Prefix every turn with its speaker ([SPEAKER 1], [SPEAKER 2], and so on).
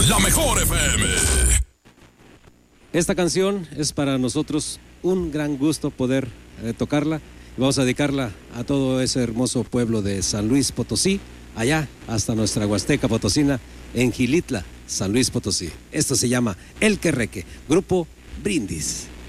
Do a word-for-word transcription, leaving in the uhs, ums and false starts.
[SPEAKER 1] La Mejor F M.
[SPEAKER 2] Esta canción es para nosotros un gran gusto poder eh, tocarla. Vamos a dedicarla a todo ese hermoso pueblo de San Luis Potosí, allá hasta nuestra Huasteca Potosina, en Gilitla, San Luis Potosí. Esto se llama El Querreque, Grupo Brindis.